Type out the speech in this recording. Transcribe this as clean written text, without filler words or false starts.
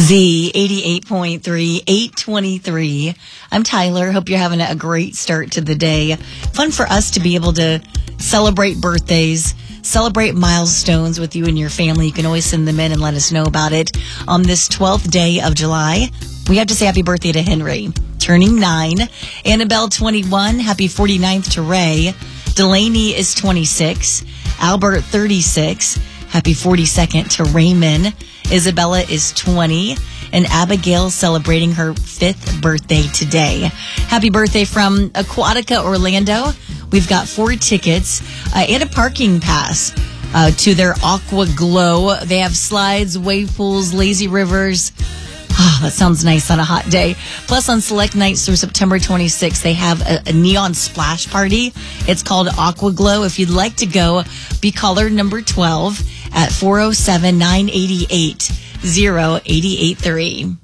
Z 88.3, 823. I'm Tyler. Hope you're having a great start to the day. Fun for us to be able to celebrate birthdays, celebrate milestones with you and your family. You can always send them in and let us know about it. On this 12th day of July, we have to say happy birthday to Henry, turning 9. Annabelle, 21. Happy 49th to Ray. Delaney is 26. Albert, 36. Happy 42nd to Raymond. Isabella is 20, and Abigail celebrating her 5th birthday today. Happy birthday from Aquatica Orlando. We've got 4 tickets and a parking pass to their Aqua Glow. They have slides, wave pools, lazy rivers. Oh, that sounds nice on a hot day. Plus, on select nights through September 26th, they have a neon splash party. It's called Aqua Glow. If you'd like to go, be caller number 12 at 407-988-0883.